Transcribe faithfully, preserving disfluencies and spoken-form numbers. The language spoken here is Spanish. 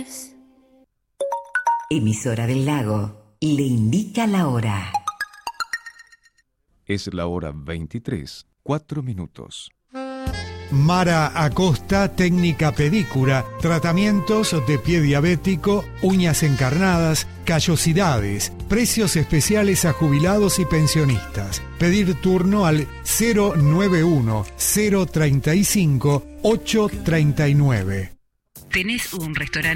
Emisora del Lago le indica la hora. Es la hora veintitrés, cuatro minutos. Mara Acosta, técnica pedicura, tratamientos de pie diabético, uñas encarnadas, callosidades, precios especiales a jubilados y pensionistas. Pedir turno al cero nueve uno, cero treinta y cinco, ocho treinta y nueve. ¿Tenés un restaurante